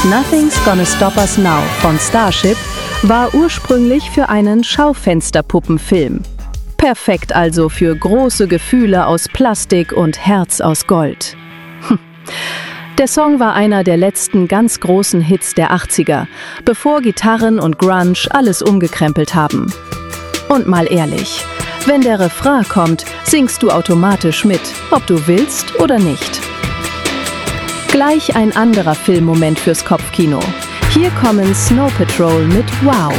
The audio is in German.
Nothing's Gonna Stop Us Now von Starship war ursprünglich für einen Schaufensterpuppenfilm. Perfekt also für große Gefühle aus Plastik und Herz aus Gold. Der Song war einer der letzten ganz großen Hits der 80er, bevor Gitarren und Grunge alles umgekrempelt haben. Und mal ehrlich, wenn der Refrain kommt, singst du automatisch mit, ob du willst oder nicht. Gleich ein anderer Filmmoment fürs Kopfkino. Hier kommen Snow Patrol mit Wow.